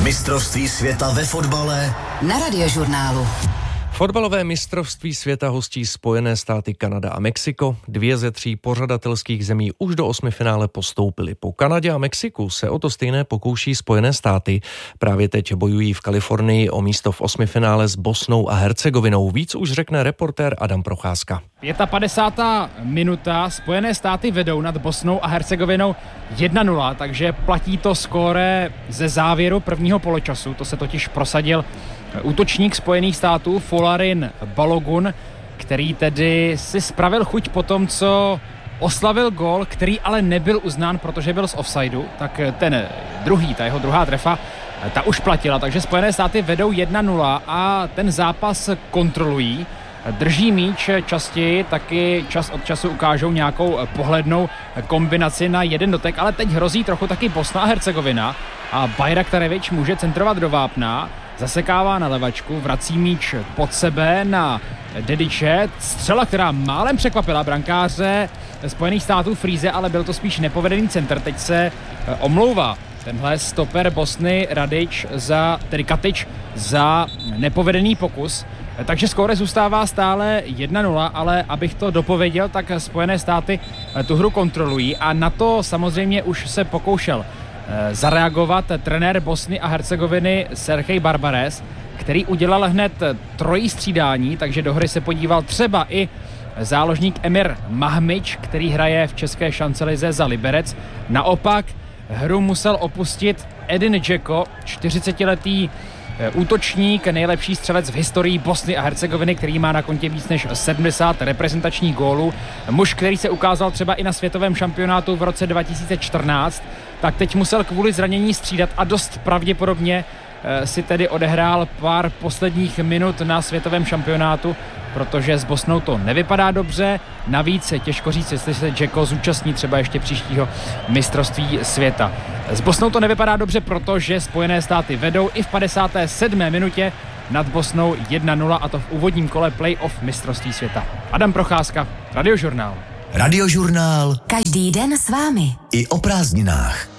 Mistrovství světa ve fotbale na Radiožurnálu. Fotbalové mistrovství světa hostí Spojené státy, Kanada a Mexiko. 2 ze 3 pořadatelských zemí už do 8finále postoupily. Po Kanadě a Mexiku se o to stejné pokouší Spojené státy. Právě teď bojují v Kalifornii o místo v 8finále s Bosnou a Hercegovinou. Víc už řekne reportér Adam Procházka. 55. minuta, Spojené státy vedou nad Bosnou a Hercegovinou 1-0, takže platí to skóre ze závěru prvního poločasu. To se totiž prosadil útočník Spojených států Folarin Balogun, který tedy si spravil chuť po tom, co oslavil gól, který ale nebyl uznán, protože byl z offsideu, tak ta jeho druhá trefa, ta už platila, takže Spojené státy vedou 1-0 a ten zápas kontrolují. Drží míč častěji, taky čas od času ukážou nějakou pohlednou kombinaci na jeden dotek, ale teď hrozí trochu taky Bosna a Hercegovina a Bajraktarevič může centrovat do vápna, zasekává na levačku, vrací míč pod sebe na Dediče. Střela, která málem překvapila brankáře Spojených států Fríze, ale byl to spíš nepovedený centr. Teď se omlouvá tenhle stoper Bosny Katič za nepovedený pokus. Takže skóre zůstává stále 1-0, ale abych to dopověděl, tak Spojené státy tu hru kontrolují a na to samozřejmě už se pokoušel zareagovat trenér Bosny a Hercegoviny Sergej Barbares, který udělal hned 3 střídání, takže do hry se podíval třeba i záložník Emir Mahmič, který hraje v české šancelize za Liberec. Naopak hru musel opustit Edin Dzeko, 40letý útočník, nejlepší střelec v historii Bosny a Hercegoviny, který má na kontě víc než 70 reprezentačních gólů. Muž, který se ukázal třeba i na světovém šampionátu v roce 2014, tak teď musel kvůli zranění střídat a dost pravděpodobně si tedy odehrál pár posledních minut na světovém šampionátu, protože s Bosnou to nevypadá dobře. Navíc je těžko říct, jestli se Dzeko zúčastní třeba ještě příštího mistrovství světa. S Bosnou to nevypadá dobře, protože Spojené státy vedou i v 57. minutě nad Bosnou 1-0 a to v úvodním kole play-off mistrovství světa. Adam Procházka, Radiožurnál. Radiožurnál. Každý den s vámi. I o prázdninách.